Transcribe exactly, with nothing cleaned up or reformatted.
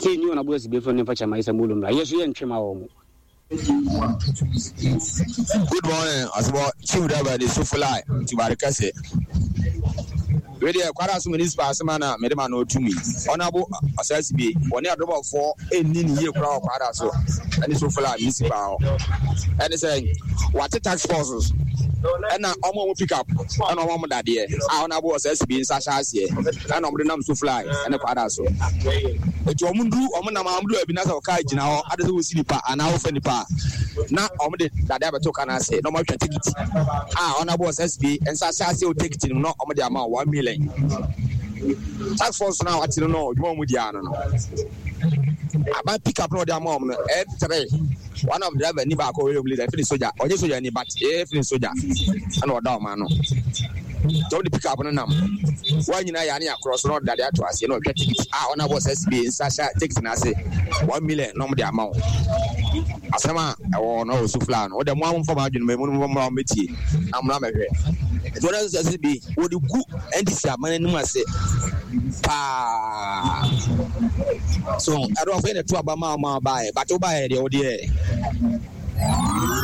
ti ni ona boys be for ne fa chama isa mulum la yeso ye ntwema wo. Good morning, as well. Chief driver, the Sofulai, to Baricase. Ready, quite as municipal Samana, Medema no to me. Honorable Assess B, one year double four, a nini year crowd, Paraso, and the Sofulai municipal. And they say, what the tax forces? And now, I'm going to pick up. I don't want that year. I don't know S B in Sasha's here. I know the name Sofulai and the Paraso. The Jomundu, Omanamdu, Ebinasa, Kaijina, others who see the pa, and now offend the pa. Now, I'm the that ever took and I say, no more take it. Ah, honorable S B and Sasha will take it in not on the amount one million. Tax force now, I don't know, you want with Yana. I might pick up no damn mom, every one of the other Nibako will be a soldier, or just any but every soldier. I know a down man. Don't pick up on a number. Why you know, across road that to us, you know, get it. Ah, honorable S B and Sasha takes and I say, one million, no the amount. Asama, I know Suflan, or the one from Arjun, Memon Miti. I'm not a what else does it be? Would you go and this man must say, pa. So I don't think the two about my buy, but to buy the O D A.